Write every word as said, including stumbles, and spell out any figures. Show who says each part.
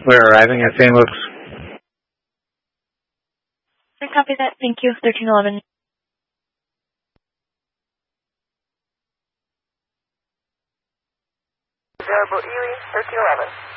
Speaker 1: We're arriving at Saint Luke's.
Speaker 2: I copy that. Thank you. thirteen eleven.
Speaker 3: Zero Boat Erie, thirteen eleven.